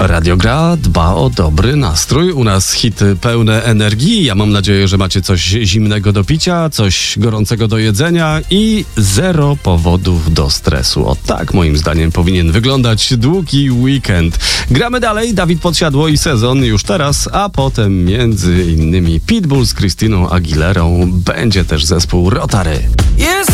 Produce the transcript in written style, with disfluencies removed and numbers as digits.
Radio Gra dba o dobry nastrój. U nas hity pełne energii. Ja mam nadzieję, że macie coś zimnego do picia, coś gorącego do jedzenia i zero powodów do stresu. O tak, moim zdaniem, powinien wyglądać długi weekend. Gramy dalej. Dawid Podsiadło i Sezon już teraz, a potem między innymi Pitbull z Christiną Aguilerą. Będzie też zespół Rotary. Yes.